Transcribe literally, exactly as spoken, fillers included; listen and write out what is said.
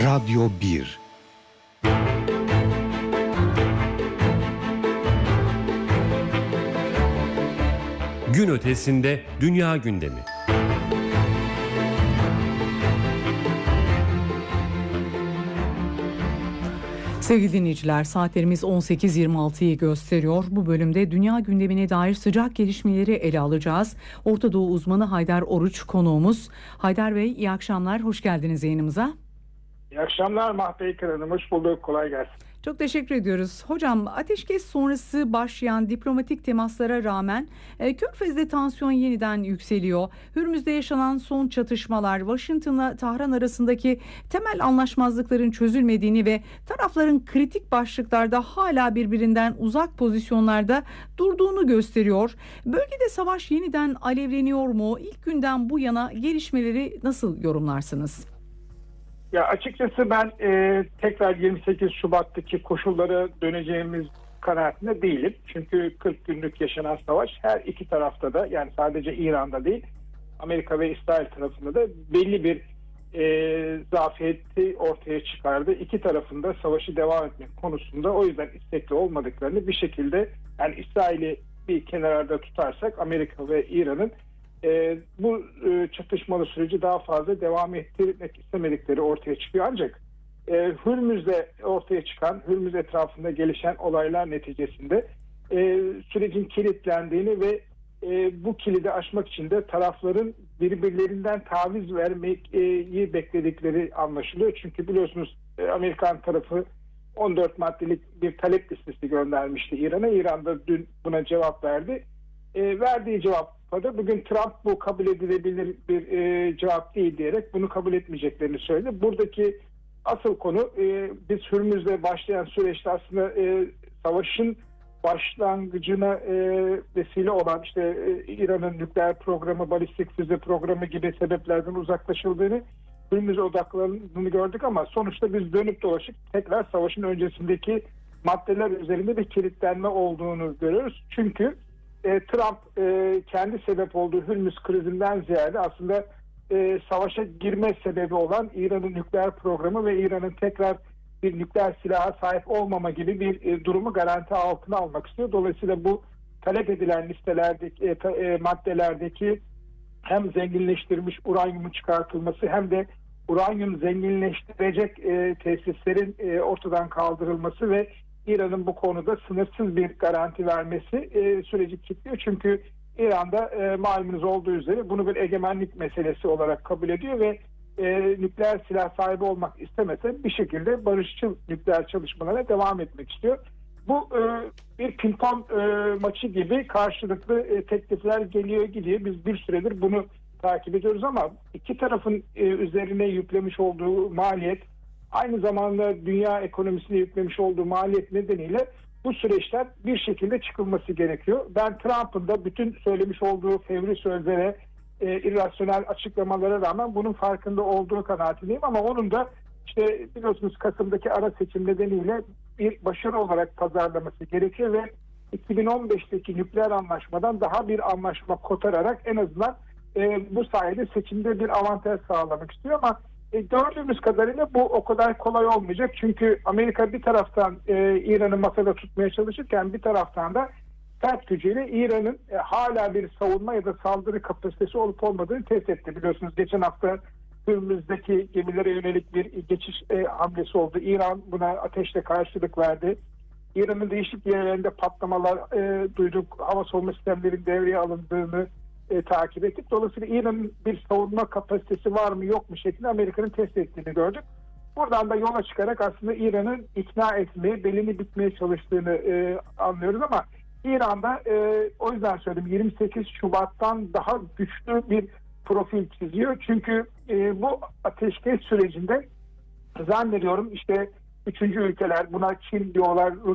Radyo bir. Gün ötesinde dünya gündemi. Sevgili dinleyiciler, saatlerimiz on sekiz yirmi altıyı gösteriyor. Bu bölümde dünya gündemine dair sıcak gelişmeleri ele alacağız. Orta Doğu uzmanı Haydar Oruç konuğumuz. Haydar Bey, iyi akşamlar, hoş geldiniz yayınımıza. İyi akşamlar Mahpey Hanım, hoş bulduk, kolay gelsin. Çok teşekkür ediyoruz. Hocam, ateşkes sonrası başlayan diplomatik temaslara rağmen e, Körfez'de tansiyon yeniden yükseliyor. Hürmüz'de yaşanan son çatışmalar, Washington'la Tahran arasındaki temel anlaşmazlıkların çözülmediğini ve tarafların kritik başlıklarda hala birbirinden uzak pozisyonlarda durduğunu gösteriyor. Bölgede savaş yeniden alevleniyor mu? İlk günden bu yana gelişmeleri nasıl yorumlarsınız? Ya açıkçası ben e, tekrar yirmi sekiz Şubat'taki koşullara döneceğimiz kanaatinde değilim. Çünkü kırk günlük yaşanan savaş her iki tarafta da, yani sadece İran'da değil, Amerika ve İsrail tarafında da belli bir e, zafiyeti ortaya çıkardı. İki tarafında savaşı devam etmek konusunda o yüzden istekli olmadıklarını bir şekilde, yani İsrail'i bir kenarda tutarsak Amerika ve İran'ın E, bu e, çatışmalı süreci daha fazla devam ettirmek istemedikleri ortaya çıkıyor. Ancak e, Hürmüz'de ortaya çıkan, Hürmüz etrafında gelişen olaylar neticesinde e, sürecin kilitlendiğini ve e, bu kilidi aşmak için de tarafların birbirlerinden taviz vermeyi bekledikleri anlaşılıyor. Çünkü biliyorsunuz e, Amerikan tarafı on dört maddelik bir talep listesi göndermişti İran'a. İran da dün buna cevap verdi. E, verdiği cevap bugün Trump bu kabul edilebilir bir e, cevap değil diyerek bunu kabul etmeyeceklerini söyledi. Buradaki asıl konu e, biz Hürmüz'le başlayan süreçte aslında e, savaşın başlangıcına e, vesile olan işte e, İran'ın nükleer programı, balistik füze programı gibi sebeplerden uzaklaşıldığını, Hürmüz'e odaklandığını gördük ama sonuçta biz dönüp dolaşıp tekrar savaşın öncesindeki maddeler üzerinde bir kilitlenme olduğunu görüyoruz. Çünkü E, Trump e, kendi sebep olduğu Hürmüz krizinden ziyade aslında e, savaşa girme sebebi olan İran'ın nükleer programı ve İran'ın tekrar bir nükleer silaha sahip olmama gibi bir e, durumu garanti altına almak istiyor. Dolayısıyla bu talep edilen listelerdeki e, ta, e, maddelerdeki hem zenginleştirilmiş uranyumun çıkartılması hem de uranyum zenginleştirecek e, tesislerin e, ortadan kaldırılması ve İran'ın bu konuda sınırsız bir garanti vermesi e, süreci kilitliyor. Çünkü İran'da e, malumunuz olduğu üzere bunu bir egemenlik meselesi olarak kabul ediyor ve e, nükleer silah sahibi olmak istemese bir şekilde barışçıl nükleer çalışmalara devam etmek istiyor. Bu e, bir pimpon e, maçı gibi karşılıklı e, teklifler geliyor gidiyor. Biz bir süredir bunu takip ediyoruz ama iki tarafın e, üzerine yüklemiş olduğu maliyet, aynı zamanda dünya ekonomisine yüklemiş olduğu maliyet nedeniyle bu süreçten bir şekilde çıkılması gerekiyor. Ben Trump'ın da bütün söylemiş olduğu fevri sözlere, e, irrasyonel açıklamalara rağmen bunun farkında olduğu kanaatindeyim ama onun da işte biliyorsunuz Kasım'daki ara seçim nedeniyle bir başarı olarak pazarlaması gerekiyor ve iki bin on beşteki nükleer anlaşmadan daha bir anlaşma kotararak en azından e, bu sayede seçimde bir avantaj sağlamak istiyor ama E, gördüğümüz kadarıyla bu o kadar kolay olmayacak. Çünkü Amerika bir taraftan e, İran'ı masada tutmaya çalışırken bir taraftan da sert gücüyle İran'ın e, hala bir savunma ya da saldırı kapasitesi olup olmadığını test etti. Biliyorsunuz geçen hafta Hürmüz'deki gemilere yönelik bir geçiş e, hamlesi oldu. İran buna ateşle karşılık verdi. İran'ın değişik yerlerinde patlamalar e, duyduk. Hava savunma sistemlerinin devreye alındığını E, takip ettik. Dolayısıyla İran'ın bir savunma kapasitesi var mı yok mu şeklinde Amerika'nın test ettiğini gördük. Buradan da yola çıkarak aslında İran'ın ikna etmeye, belini bitmeye çalıştığını e, anlıyoruz ama İran'da e, o yüzden söyledim yirmi sekiz Şubat'tan daha güçlü bir profil çiziyor. Çünkü e, bu ateşkes sürecinde zannediyorum işte üçüncü ülkeler, buna Çin diyorlar,